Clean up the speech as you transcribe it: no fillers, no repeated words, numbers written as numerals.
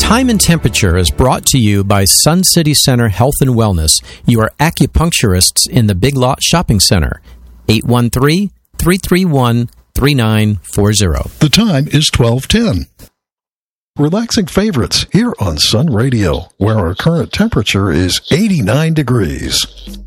Time and Temperature is brought to you by Sun City Center Health and Wellness, your acupuncturists in the Big Lot Shopping Center. 813-331-3940. The time is 12:10. Relaxing favorites here on Sun Radio, where our current temperature is 89 degrees.